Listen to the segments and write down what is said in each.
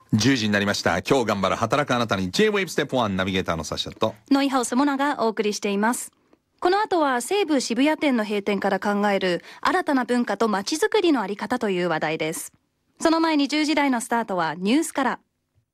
10時になりました。今日頑張る働くあなたに J-Wave Step 1ナビゲーターのサッシャとノイハウスモナがお送りしています。この後は西武渋谷店の閉店から考える新たな文化と街づくりのあり方という話題です。その前に10時台のスタートはニュースから。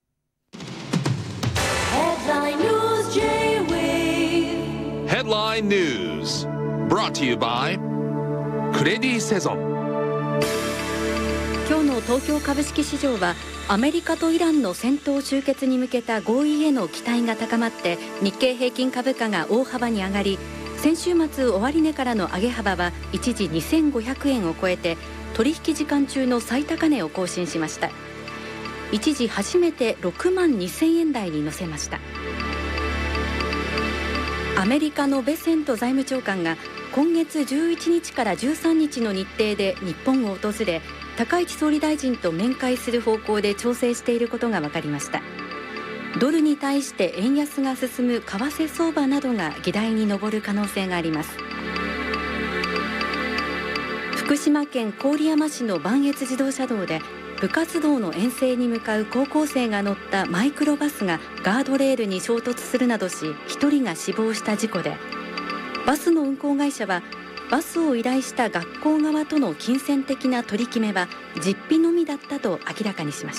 Headline News J-Wave Headline News Brought to you by クレディセゾン。 今日の東京株式市場はアメリカとイランの戦闘終結に向けた合意への期待が高まって日経平均株価が大幅に上がり、先週末終値からの上げ幅は一時2500円を超えて取引時間中の最高値を更新しました。一時初めて6万2000円台に乗せました。アメリカのベセント財務長官が今月11日から13日の日程で日本を訪れ、高市総理大臣と面会する方向で調整していることが分かりました。ドルに対して円安が進む為替相場などが議題に上る可能性があります。福島県郡山市の磐越自動車道で部活動の遠征に向かう高校生が乗ったマイクロバスがガードレールに衝突するなどし1人が死亡した事故で、バスの運行会社はバスを依頼した学校側との金銭的な取り決めは実費のみだったと明らかにしました。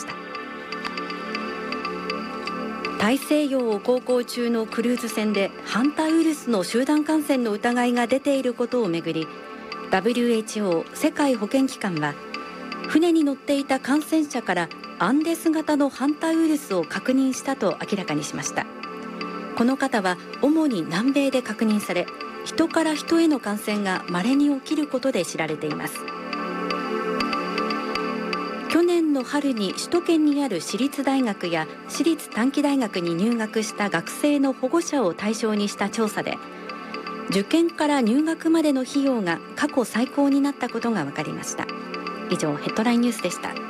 大西洋を航行中のクルーズ船でハンタウイルスの集団感染の疑いが出ていることをめぐり、 WHO 世界保健機関は船に乗っていた感染者からアンデス型のハンタウイルスを確認したと明らかにしました。この方は主に南米で確認され、人から人への感染が稀に起きることで知られています。去年の春に首都圏にある私立大学や私立短期大学に入学した学生の保護者を対象にした調査で、受験から入学までの費用が過去最高になったことが分かりました。以上、ヘッドラインニュースでした。